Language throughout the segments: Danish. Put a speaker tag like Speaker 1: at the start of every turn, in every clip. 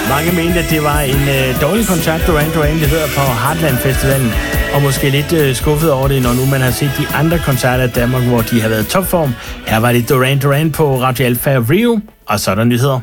Speaker 1: Mange mente, at det var en dårlig koncert, Duran Duran leverede på Heartland Festivalen, og måske lidt skuffet over det, når nu man har set de andre koncerter i Danmark, hvor de har været i topform. Her var det Duran Duran på Radio Alfa Rio, og så er der nyheder.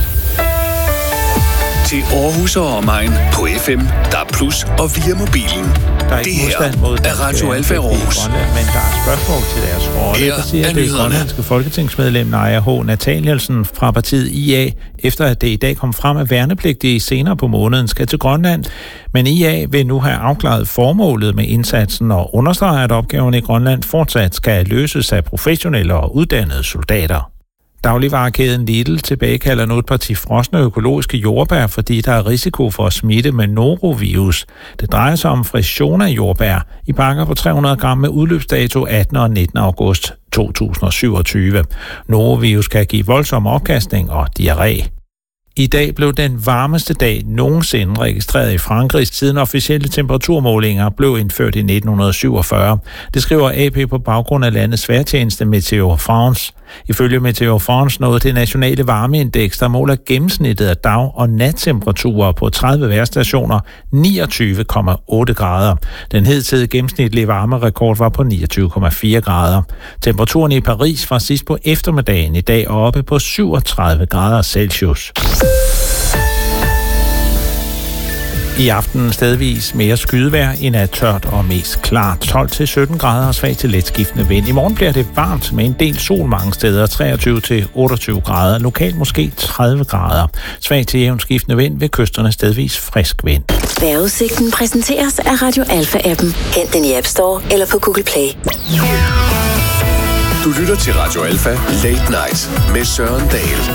Speaker 2: Til Aarhus og omegn på FM, DAB+ og via mobilen. Det her er Radio Alfa Aarhus.
Speaker 3: Men der er spørgsmål til deres rolle.
Speaker 2: Her
Speaker 3: der siger,
Speaker 2: er
Speaker 3: det grønlandske folketingsmedlem Naja H. Nathanielsen fra partiet IA, efter at det i dag kom frem, at værnepligtige senere på måneden skal til Grønland. Men IA vil nu have afklaret formålet med indsatsen og understreger, at opgaverne i Grønland fortsat skal løses af professionelle og uddannede soldater. Dagligvarekæden Lidl tilbagekalder nu et parti frosne økologiske jordbær, fordi der er risiko for at smitte med norovirus. Det drejer sig om Frisiona jordbær i pakker på 300 gram med udløbsdato 18. og 19. august 2027. Norovirus kan give voldsom opkastning og diarré. I dag blev den varmeste dag nogensinde registreret i Frankrig, siden officielle temperaturmålinger blev indført i 1947. Det skriver AP på baggrund af landets vejrtjeneste Météo France. Ifølge Météo France nåede det nationale varmeindeks, der måler gennemsnittet af dag- og nattemperaturer på 30 vejrstationer, 29,8 grader. Den hidtidige gennemsnitlige varmerekord var på 29,4 grader. Temperaturen i Paris var sidst på eftermiddagen i dag oppe på 37 grader Celsius. I aften stedvis mere skydevejr, i nat tørt og mest klart. 12-17 grader og svag til letskiftende vind. I morgen bliver det varmt med en del sol mange steder, 23-28 grader. Lokalt måske 30 grader. Svag til jævnt skiftende vind ved kysterne, stedvis frisk vind.
Speaker 4: Vejrudsigten præsenteres af Radio Alfa-appen. Hent den i App Store eller på Google Play.
Speaker 2: Du lytter til Radio Alfa Late Night med Søren Dahl.